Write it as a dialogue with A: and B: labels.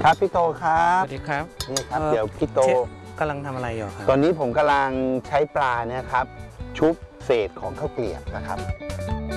A: ครับพี่โตครั
B: ส
A: บ
B: วัสดีครับ
A: นี่ครับเดี๋ยวพี่โต
B: กำลังทำอะไรอยู่ครับ
A: ตอนนี้ผมกำลังใช้ปลาเนี่ยครับชุบเศษของข้าวเกลียบนะครับ